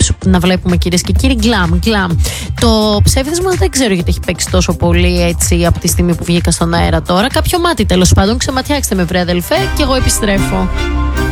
να βλέπουμε, κυρίες και κύριοι. Glam. Το ψεύδισμα δεν ξέρω γιατί έχει παίξει τόσο πολύ έτσι από τη στιγμή που βγήκα στον αέρα τώρα. Κάποιο μάτι τέλος πάντων. Ξεματιάξτε με, βρε αδελφέ, και εγώ επιστρέφω.